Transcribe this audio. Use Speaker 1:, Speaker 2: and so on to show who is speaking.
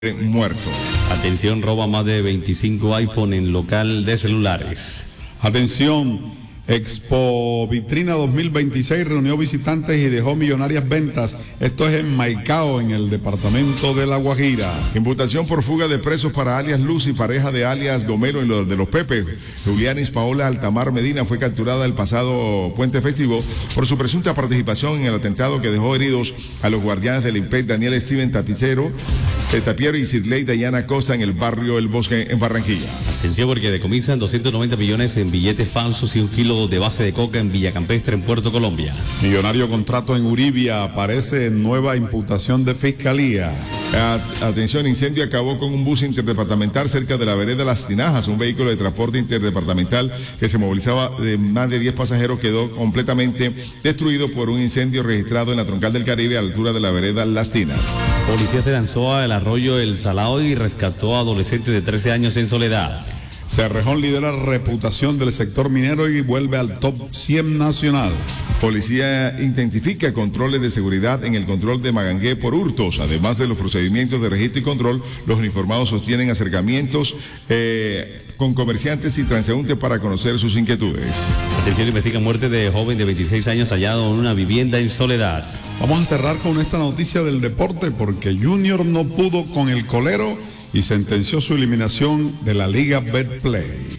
Speaker 1: muerto.
Speaker 2: Atención, roba más de 25 iPhone en local de celulares.
Speaker 3: Atención, Expo Vitrina 2026 reunió visitantes y dejó millonarias ventas. Esto es en Maicao, en el departamento de La Guajira.
Speaker 1: Imputación por fuga de presos para alias Luz y pareja de alias Gomero y de los Pepe. Julianis Paola Altamar Medina fue capturada el pasado puente festivo por su presunta participación en el atentado que dejó heridos a los guardianes del IMPEC Daniel Steven Tapiero y Cirley Dayana Costa en el barrio El Bosque en Barranquilla.
Speaker 2: Atención porque decomisan 290 millones en billetes falsos y 1 kilo de base de coca en Villa Campestre, en Puerto Colombia.
Speaker 3: Millonario contrato en Uribia, aparece en nueva imputación de fiscalía.
Speaker 1: Atención, incendio acabó con un bus interdepartamental cerca de la vereda Las Tinajas. Un vehículo de transporte interdepartamental que se movilizaba de más de 10 pasajeros quedó completamente destruido por un incendio registrado en la Troncal del Caribe a la altura de la vereda Las Tinas.
Speaker 2: Policía se lanzó al arroyo El Salao y rescató a adolescente de 13 años en Soledad.
Speaker 3: Cerrejón lidera reputación del sector minero y vuelve al top 100 nacional.
Speaker 1: Policía intensifica controles de seguridad en el control de Magangué por hurtos. Además de los procedimientos de registro y control, los uniformados sostienen acercamientos con comerciantes y transeúntes para conocer sus inquietudes.
Speaker 2: Atención, investiga muerte de joven de 26 años hallado en una vivienda en Soledad.
Speaker 3: Vamos a cerrar con esta noticia del deporte porque Junior no pudo con el colero y sentenció su eliminación de la Liga Betplay.